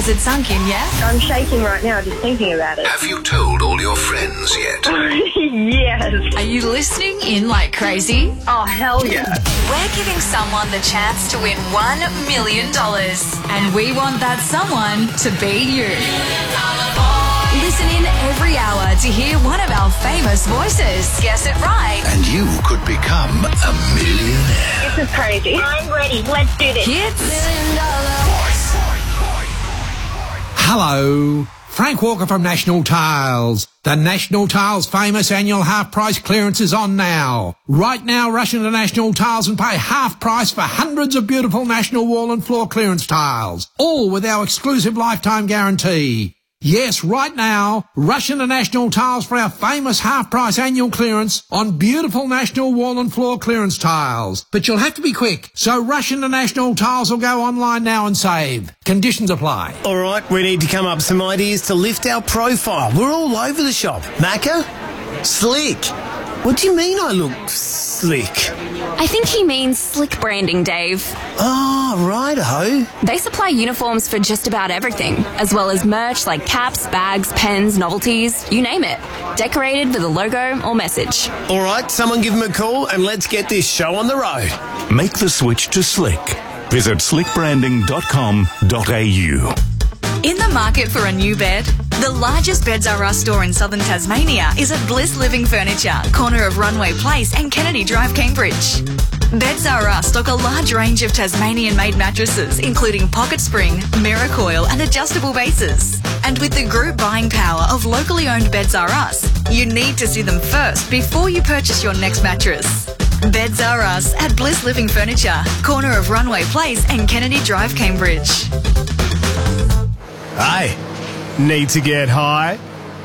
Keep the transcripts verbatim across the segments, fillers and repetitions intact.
Has it sunk in yet? I'm shaking right now just thinking about it. Have you told all your friends yet? Yes. Are you listening in like crazy? Oh, hell yeah. We're giving someone the chance to win one million dollars. And we want that someone to be you. Listen in every hour to hear one of our famous voices. Guess it right. And you could become a millionaire. This is crazy. I'm ready. Let's do this. Kids. Hello, Frank Walker from National Tiles. The National Tiles famous annual half price clearance is on now. Right now, rush into National Tiles and pay half price for hundreds of beautiful National wall and floor clearance tiles, all with our exclusive lifetime guarantee. Yes, right now, rush into National Tiles for our famous half-price annual clearance on beautiful National wall and floor clearance tiles. But you'll have to be quick, so rush into National Tiles or go online now and save. Conditions apply. All right, we need to come up with some ideas to lift our profile. We're all over the shop. Macca? Slick. What do you mean I look slick? I think he means slick branding, Dave. Oh, righto. They supply uniforms for just about everything, as well as merch like caps, bags, pens, novelties, you name it. Decorated with a logo or message. All right, someone give him a call and let's get this show on the road. Make the switch to Slick. Visit slick branding dot com dot a u. In the market for a new bed? The largest Beds R Us store in southern Tasmania is at Bliss Living Furniture, corner of Runway Place and Kennedy Drive, Cambridge. Beds R Us stock a large range of Tasmanian-made mattresses, including pocket spring, mirror coil and adjustable bases. And with the group buying power of locally owned Beds R Us, you need to see them first before you purchase your next mattress. Beds R Us at Bliss Living Furniture, corner of Runway Place and Kennedy Drive, Cambridge. Hey, need to get high?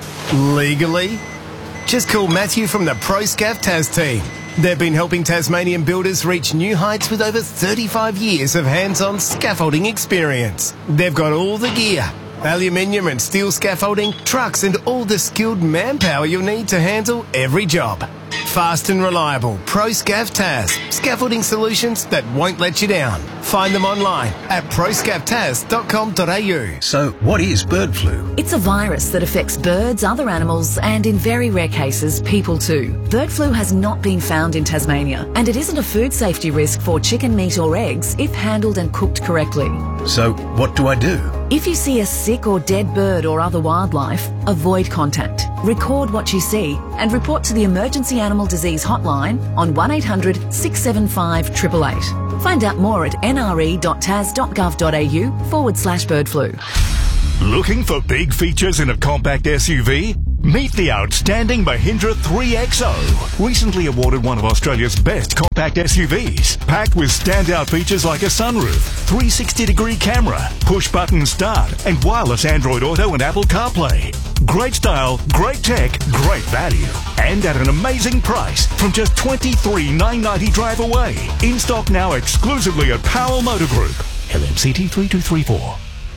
Legally? Just call Matthew from the ProScaff Tas team. They've been helping Tasmanian builders reach new heights with over thirty-five years of hands-on scaffolding experience. They've got all the gear, aluminium and steel scaffolding, trucks and all the skilled manpower you'll need to handle every job. Fast and reliable, ProScaff Tas. Scaffolding solutions that won't let you down. Find them online at pro scaff tas dot com dot a u. So, what is bird flu? It's a virus that affects birds, other animals, and in very rare cases, people too. Bird flu has not been found in Tasmania, and it isn't a food safety risk for chicken meat or eggs if handled and cooked correctly. So, what do I do? If you see a sick or dead bird or other wildlife, avoid contact. Record what you see and report to the Emergency Animal Disease Hotline on one eight hundred six seven five eight eight eight. Find out more at n r e dot tas dot gov dot a u forward slash bird flu. Looking for big features in a compact S U V? Meet the outstanding Mahindra three X O, recently awarded one of Australia's best compact S U Vs, packed with standout features like a sunroof, three sixty degree camera, push-button start, and wireless Android Auto and Apple CarPlay. Great style, great tech, great value, and at an amazing price from just twenty-three thousand nine hundred ninety drive away. In stock now exclusively at Powell Motor Group. L M C T three two three four.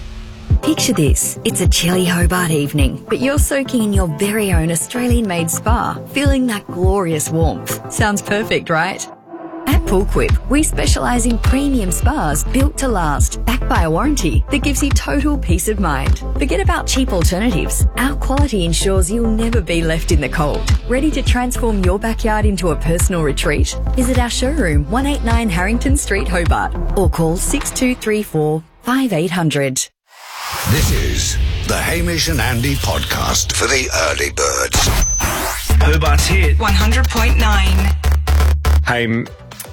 Picture this. It's a chilly Hobart evening, but you're soaking in your very own Australian-made spa, feeling that glorious warmth. Sounds perfect, right? At PoolQuip, we specialise in premium spas built to last, backed by a warranty that gives you total peace of mind. Forget about cheap alternatives. Our quality ensures you'll never be left in the cold. Ready to transform your backyard into a personal retreat? Visit our showroom, one eighty-nine Harrington Street, Hobart, or call six two three four, five eight hundred. This is the Hamish and Andy podcast for the early birds. Hobart's hit one hundred point nine. Hey,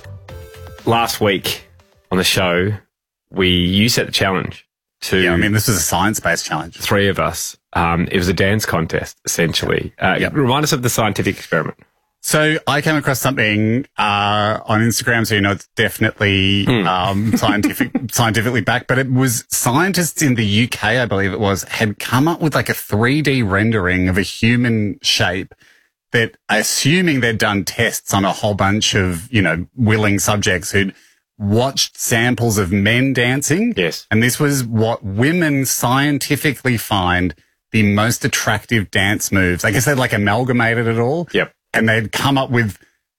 last week on the show, we you set the challenge to. Yeah, I mean, this was a science-based challenge. Three of us. Um, it was a dance contest, essentially. Uh, yep. Remind us of the scientific experiment. So I came across something uh on Instagram, so you know it's definitely mm. um scientific scientifically backed, but it was scientists in the U K, I believe it was, had come up with like a three D rendering of a human shape that, assuming they'd done tests on a whole bunch of, you know, willing subjects who'd watched samples of men dancing. Yes. And this was what women scientifically find the most attractive dance moves. I guess they'd like amalgamated it all. Yep. And they'd come up with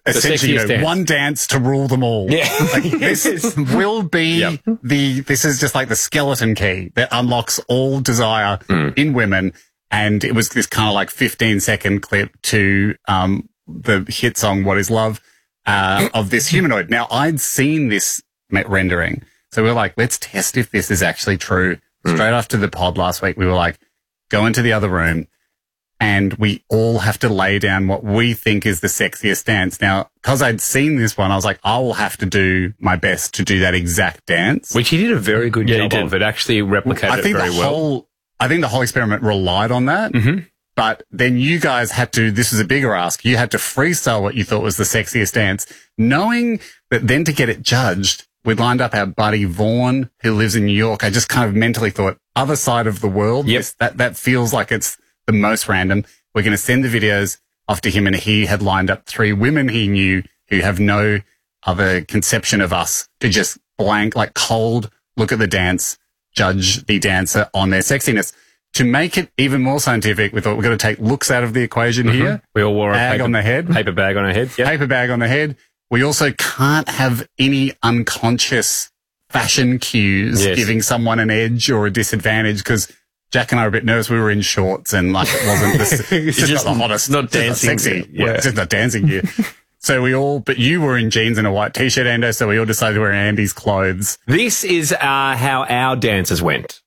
essentially, you sexiest know, dance. one dance to rule them all. Yeah. Like, this will be Yep. the, this is just like the skeleton key that unlocks all desire Mm. in women. And it was this kind of like fifteen second clip to, um, the hit song, What is Love, uh, of this humanoid. Now, I'd seen this rendering. So we were like, let's test if this is actually true. Mm. Straight after the pod last week, we were like, go into the other room and we all have to lay down what we think is the sexiest dance. Now, because I'd seen this one, I was like, I will have to do my best to do that exact dance. Which he did a very good Yeah, he job did. of. It actually replicated I think it very the well. whole, I think the whole experiment relied on that. Mm-hmm. But then you guys had to, this was a bigger ask, you had to freestyle what you thought was the sexiest dance, knowing that then to get it judged, we lined up our buddy Vaughn, who lives in New York. I just kind of mentally thought, other side of the world, Yep. this, that, that feels like it's the most random. We're going to send the videos off to him, and he had lined up three women he knew who have no other conception of us to just blank, like cold, look at the dance, judge the dancer on their sexiness. To make it even more scientific, we thought we're going to take looks out of the equation Mm-hmm. here. We all wore a bag paper, on the head. paper bag on our head. Yep. Paper bag on the head. We also can't have any unconscious fashion cues Yes. giving someone an edge or a disadvantage, because Jack and I were a bit nervous. We were in shorts and like it wasn't this, it's just, just not the hottest, not it's just dancing not sexy. gear. Yeah, it's just not dancing gear. So we all, but you were in jeans and a white t-shirt, Ando, so we all decided to wear Andy's clothes. This is uh, how our dancers went.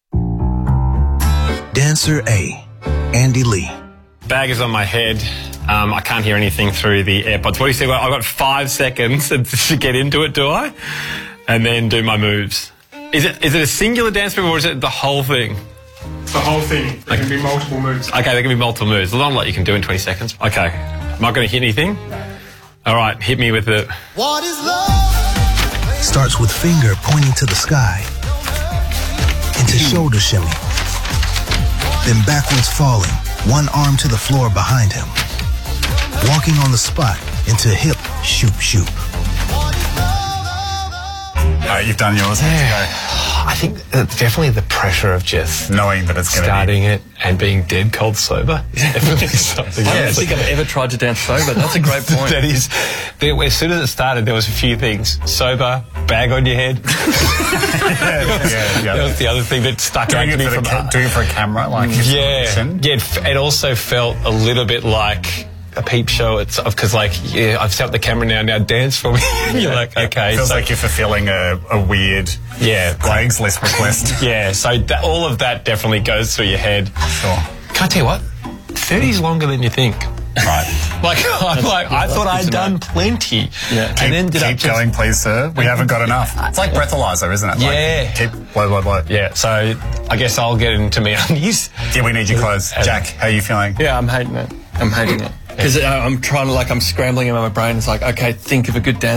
Dancer A, Andy Lee. Bag is on my head. Um, I can't hear anything through the AirPods. What do you say? Well, I've got five seconds to get into it, do I? And then do my moves. Is it is it a singular dance move or is it the whole thing? The whole thing. There can be multiple moves. Okay, there can be multiple moves. There's not a lot you can do in twenty seconds. Okay. Am I going to hit anything? All right, hit me with it. What is love? Starts with finger pointing to the sky, into shoulder shimmy, then backwards falling, one arm to the floor behind him, walking on the spot into hip shoop shoop. All right, you've done yours. I think uh, definitely the pressure of just knowing that it's going to starting it and being dead cold sober is definitely something. I don't think I've ever tried to dance sober. That's a great point. That is, there, as soon as it started, there was a few things. Sober, bag on your head. yeah, yeah, yeah. That was the other thing that stuck out Doing to it me for from the ca- doing it for a camera, like yeah, action. yeah. It, f- it also felt a little bit like a peep show itself, because like, yeah, I've set up the camera now. Now dance for me. You're like, okay. Feels so, like you're fulfilling a, a weird yeah, Craigslist request. yeah. So that, all of that definitely goes through your head. Sure. Can I tell you what? thirty's longer than you think. Right. Like, I'm like, I thought I'd done plenty. Yeah. Keep, And ended keep up just, going, please, sir. We haven't got enough. It's like breathalyzer, isn't it? Like, Yeah. keep blow, blow, blow. Yeah, so I guess I'll get into my undies. Yeah, we need your clothes. Jack, how are you feeling? Yeah, I'm hating it. I'm hating it. Because I'm trying to, like, I'm scrambling in my brain. It's like, okay, think of a good dance.